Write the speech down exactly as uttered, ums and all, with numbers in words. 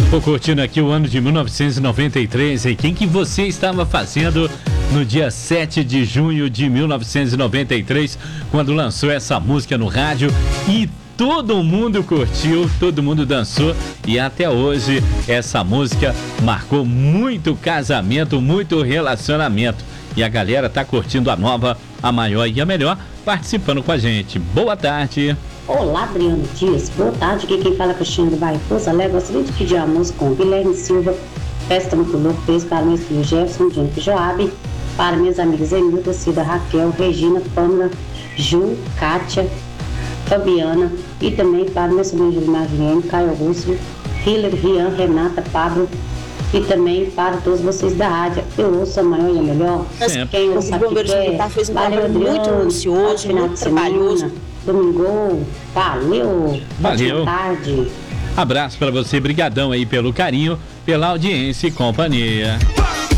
Tô curtindo aqui o ano de mil novecentos e noventa e três. E quem que você estava fazendo no dia sete de junho de mil novecentos e noventa e três, quando lançou essa música no rádio e todo mundo curtiu, todo mundo dançou, e até hoje essa música marcou muito casamento, muito relacionamento. E a galera tá curtindo a nova, a maior e a melhor, participando com a gente. Boa tarde. Olá, Adriano Dias. Boa tarde. Aqui quem fala é Cristiano do Bairro Pouso Alegre. Gostaria de pedir a música com Guilherme Silva, Festa Muito Louco, fez para meu filho Jefferson, Jennifer Joab, para minhas amigas Emilda, Cida, Raquel, Regina, Pâmela, Ju, Kátia, Fabiana, e também para meu sobrinho Julimar Juliano, Caio Augusto, Hiller, Rian, Renata, Pablo, e também para todos vocês da rádio. Eu ouço a maior e a melhor. Sempre. Quem não sabe o que é, fez um valeu, trabalho muito minucioso, muito trabalhoso. Domingo, valeu. Valeu. Boa tarde. Abraço para você, brigadão aí pelo carinho, pela audiência e companhia.